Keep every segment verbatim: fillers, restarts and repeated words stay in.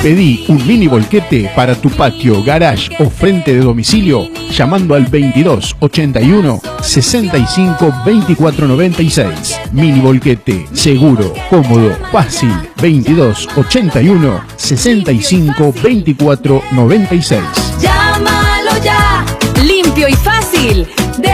Pedí un mini volquete para tu patio, garage o frente de domicilio llamando al veintidós ochenta y uno sesenta y cinco veinticuatro noventa y seis. Mini volquete, seguro, cómodo, fácil. veintidós ochenta y uno sesenta y cinco veinticuatro noventa y seis. Llámalo ya, limpio y fácil, de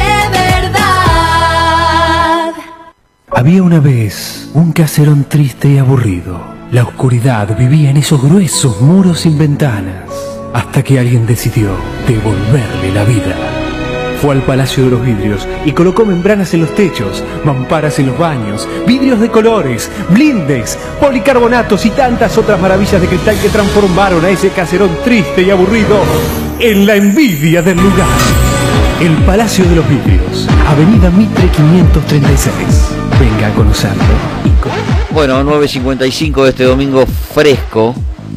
verdad. Había una vez un caserón triste y aburrido. La oscuridad vivía en esos gruesos muros sin ventanas, hasta que alguien decidió devolverle la vida. Fue al Palacio de los Vidrios y colocó membranas en los techos, mamparas en los baños, vidrios de colores, blindes, policarbonatos y tantas otras maravillas de cristal que transformaron a ese caserón triste y aburrido en la envidia del lugar. El Palacio de los Vidrios, Avenida Mitre quinientos treinta y seis. Venga a conocerlo y con... Bueno, nueve cincuenta y cinco de este domingo fresco.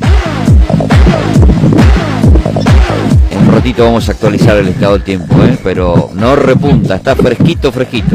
En un ratito vamos a actualizar el estado del tiempo, ¿eh? Pero no repunta, está fresquito, fresquito.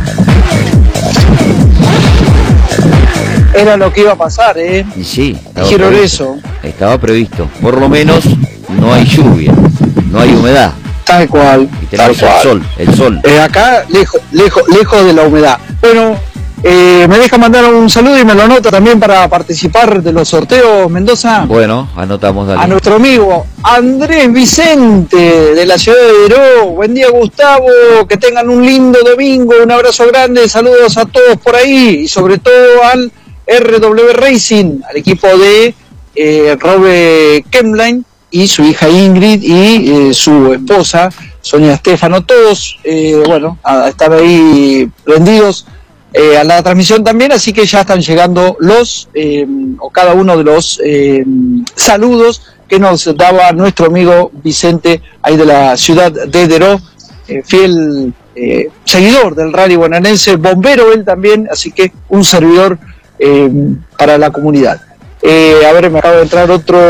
Era lo que iba a pasar, ¿eh? Y sí, dijeron eso. Estaba previsto. Por lo menos no hay lluvia, no hay humedad. Tal cual. Y tenemos tal el cual. sol, el sol. Eh, acá, lejos, lejos, lejos de la humedad. Bueno, eh, me deja mandar un saludo y me lo anota también para participar de los sorteos, Mendoza. Bueno, anotamos, dale. A nuestro amigo Andrés Vicente de la ciudad de Deró. Buen día, Gustavo. Que tengan un lindo domingo. Un abrazo grande. Saludos a todos por ahí. Y sobre todo al R W Racing, al equipo de eh, Robe Kemline y su hija Ingrid y eh, su esposa Sonia Estefano, todos eh, bueno, a estar ahí prendidos eh, a la transmisión también, así que ya están llegando los eh, o cada uno de los eh, saludos que nos daba nuestro amigo Vicente ahí de la ciudad de Deró, eh, fiel eh, seguidor del rally bonaerense, bombero él también, así que un servidor eh, para la comunidad. Eh, a ver, me acaba de entrar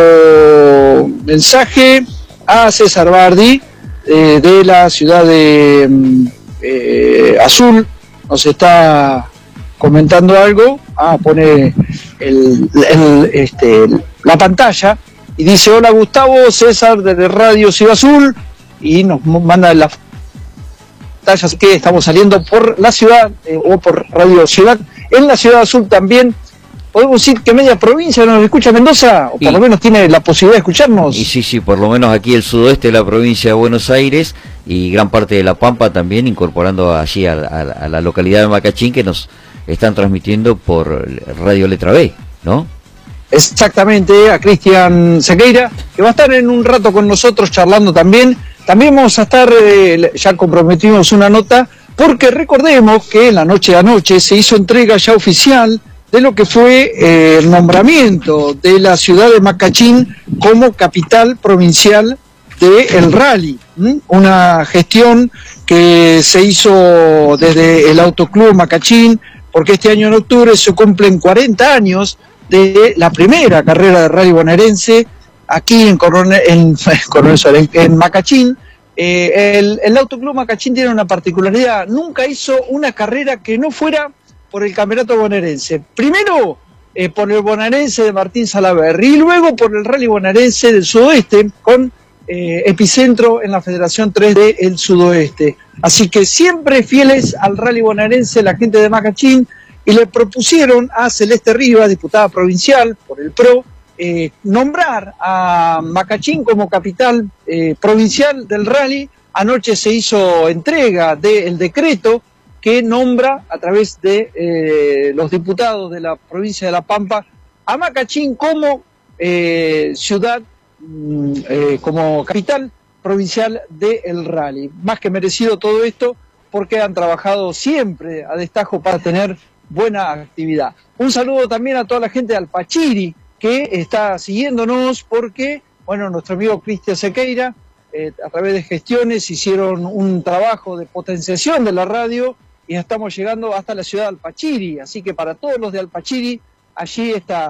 otro mensaje a César Bardi eh, de la ciudad de eh, Azul, nos está comentando algo. Ah, pone el, el, este, la pantalla y dice: hola Gustavo, César desde Radio Ciudad Azul, y nos manda la pantalla que estamos saliendo por la ciudad eh, o por Radio Ciudad en la Ciudad Azul también. ¿Podemos decir que media provincia nos escucha Mendoza? O por y, lo menos tiene la posibilidad de escucharnos. Y sí, sí, por lo menos aquí el sudoeste de la provincia de Buenos Aires y gran parte de La Pampa también, incorporando allí a, a, a la localidad de Macachín, que nos están transmitiendo por Radio Letra B, ¿no? Exactamente, a Cristian Sequeira, que va a estar en un rato con nosotros charlando también. También vamos a estar, eh, ya comprometimos una nota, porque recordemos que la noche de anoche se hizo entrega ya oficial de lo que fue eh, el nombramiento de la ciudad de Macachín como capital provincial del rally. ¿Mm? Una gestión que se hizo desde el Autoclub Macachín, porque este año en octubre se cumplen cuarenta años de la primera carrera de rally bonaerense aquí en Coronel, en, en, en Macachín. Eh, el, el Autoclub Macachín tiene una particularidad: nunca hizo una carrera que no fuera por el campeonato bonaerense. Primero eh, por el bonaerense de Martín Salaverry y luego por el rally bonaerense del sudoeste con eh, epicentro en la Federación tres del Sudoeste. Así que siempre fieles al rally bonaerense la gente de Macachín, y le propusieron a Celeste Rivas, diputada provincial por el P R O, eh, nombrar a Macachín como capital eh, provincial del rally. Anoche se hizo entrega del decreto que nombra a través de eh, los diputados de la provincia de La Pampa a Macachín como eh, ciudad, eh, como capital provincial del rally. Más que merecido todo esto, porque han trabajado siempre a destajo para tener buena actividad. Un saludo también a toda la gente de Alpachiri que está siguiéndonos, porque, bueno, nuestro amigo Cristian Sequeira, eh, a través de gestiones, hicieron un trabajo de potenciación de la radio, y estamos llegando hasta la ciudad de Alpachiri, así que para todos los de Alpachiri, allí está